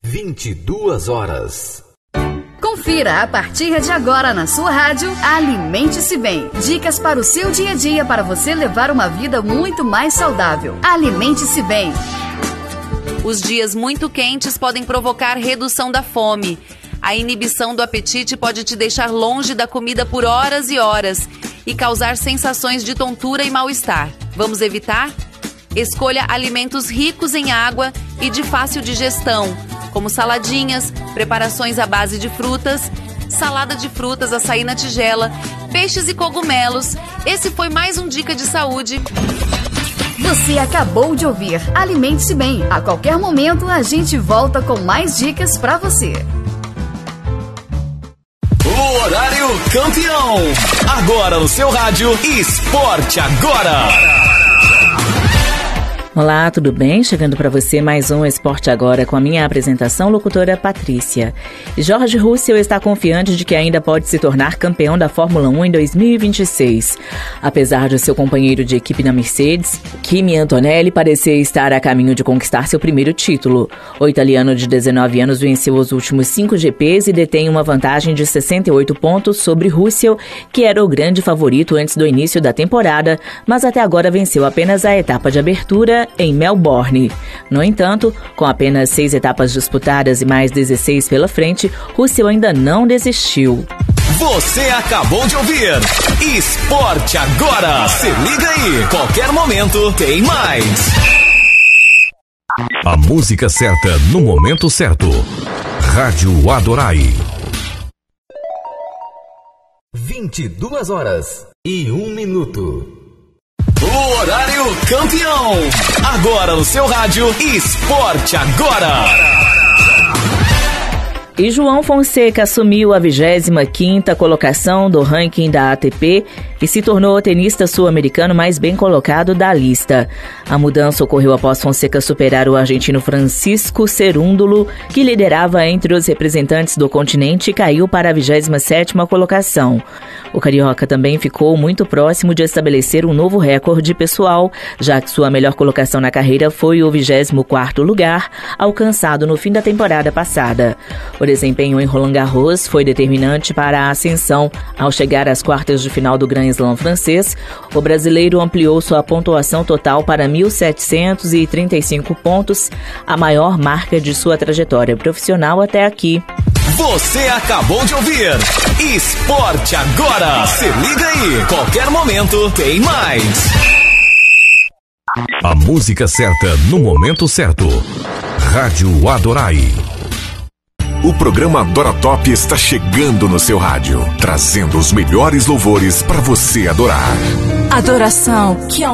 22 horas. Confira a partir de agora na sua rádio Alimente-se Bem. Dicas para o seu dia a dia para você levar uma vida muito mais saudável. Alimente-se Bem. Os dias muito quentes podem provocar redução da fome. A inibição do apetite pode te deixar longe da comida por horas e horas e causar sensações de tontura e mal-estar. Vamos evitar? Escolha alimentos ricos em água e de fácil digestão, como saladinhas, preparações à base de frutas, salada de frutas, açaí na tigela, peixes e cogumelos. Esse foi mais um Dica de Saúde. Você acabou de ouvir Alimente-se Bem. A qualquer momento a gente volta com mais dicas para você. O horário campeão. Agora no seu rádio Esporte Agora. Olá, tudo bem? Chegando para você mais um Esporte Agora com a minha apresentação, locutora Patrícia. George Russell está confiante de que ainda pode se tornar campeão da Fórmula 1 em 2026. Apesar de seu companheiro de equipe na Mercedes, Kimi Antonelli, parecer estar a caminho de conquistar seu primeiro título. O italiano de 19 anos venceu os últimos 5 GPs e detém uma vantagem de 68 pontos sobre Russell, que era o grande favorito antes do início da temporada, mas até agora venceu apenas a etapa de abertura em Melbourne. No entanto, com apenas 6 etapas disputadas e mais 16 pela frente, Russell ainda não desistiu. Você acabou de ouvir Esporte Agora. Se liga aí, qualquer momento tem mais. A música certa no momento certo. Rádio Adorai. 22 horas e 1 minuto. O horário campeão. Agora no seu rádio Esporte Agora. E João Fonseca assumiu a 25ª colocação do ranking da ATP e se tornou o tenista sul-americano mais bem colocado da lista. A mudança ocorreu após Fonseca superar o argentino Francisco Cerúndolo, que liderava entre os representantes do continente e caiu para a 27ª colocação. O carioca também ficou muito próximo de estabelecer um novo recorde pessoal, já que sua melhor colocação na carreira foi o 24º lugar, alcançado no fim da temporada passada. O desempenho em Roland Garros foi determinante para a ascensão. Ao chegar às quartas de final do Grand Slam francês, o brasileiro ampliou sua pontuação total para 1.735 pontos, a maior marca de sua trajetória profissional até aqui. Você acabou de ouvir Esporte Agora. Se liga aí, qualquer momento tem mais. A música certa no momento certo. Rádio Adorai. O programa Adora Top está chegando no seu rádio, trazendo os melhores louvores para você adorar. Adoração que